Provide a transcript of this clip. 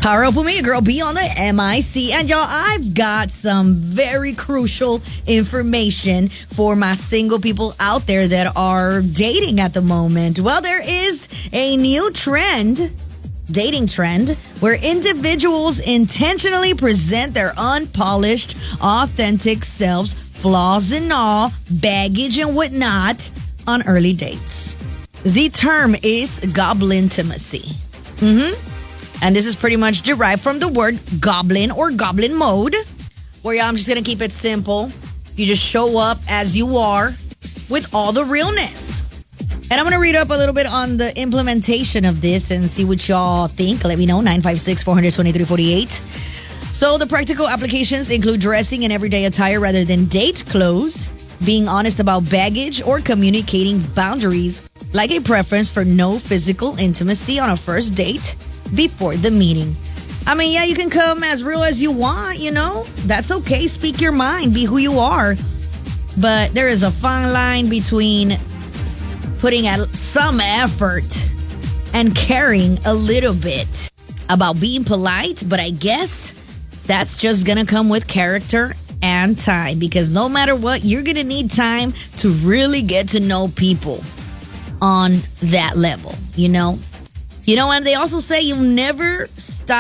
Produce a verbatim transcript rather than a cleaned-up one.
Power up with me, your girl B on the M I C. And y'all, I've got some very crucial information for my single people out there that are dating at the moment. Well, there is a new trend, dating trend, where individuals intentionally present their unpolished, authentic selves, flaws and all, baggage and whatnot, on early dates. The term is goblintimacy. Mm-hmm. And this is pretty much derived from the word goblin or goblin mode, where yeah, I'm just going to keep it simple. You just show up as you are with all the realness. And I'm going to read up a little bit on the implementation of this and see what y'all think. Let me know, nine five six, four two three, four eight. So the practical applications include dressing in everyday attire rather than date clothes, being honest about baggage, or communicating boundaries like a preference for no physical intimacy on a first date before the meeting. I mean, yeah, you can come as real as you want, you know? That's okay. Speak your mind. Be who you are. But there is a fine line between putting out some effort and caring a little bit about being polite. But I guess that's just going to come with character and time. Because no matter what, you're going to need time to really get to know people on that level, you know? You know, and they also say you'll never stop